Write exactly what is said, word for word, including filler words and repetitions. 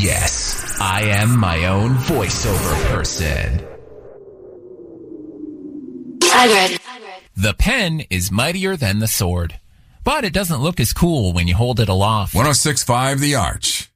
Yes, I am my own voiceover person. Hagrid. The pen is mightier than the sword, but it doesn't look as cool when you hold it aloft. one oh six point five The Arch.